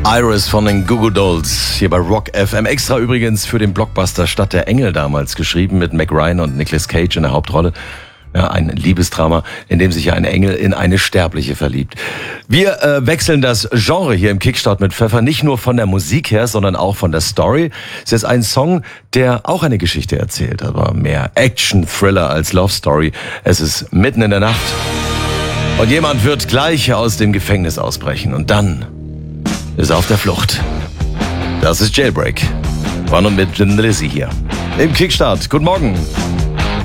Iris von den Goo Goo Dolls hier bei Rock FM. Extra übrigens für den Blockbuster Stadt der Engel damals geschrieben mit Meg Ryan und Nicolas Cage in der Hauptrolle. Ja, ein Liebesdrama, in dem sich ein Engel in eine Sterbliche verliebt. Wir wechseln das Genre hier im Kickstart mit Pfeffer nicht nur von der Musik her, sondern auch von der Story. Es ist ein Song, der auch eine Geschichte erzählt, aber mehr Action-Thriller als Love Story. Es ist mitten in der Nacht und jemand wird gleich aus dem Gefängnis ausbrechen und dann ist er auf der Flucht. Das ist Jailbreak. Von und mit Lizzy hier im Kickstart. Guten Morgen.